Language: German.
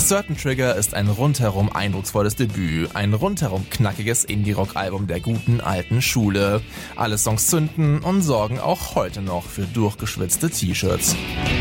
Certain Trigger ist ein rundherum eindrucksvolles Debüt, ein rundherum knackiges Indie-Rock-Album der guten alten Schule. Alle Songs zünden und sorgen auch heute noch für durchgeschwitzte T-Shirts.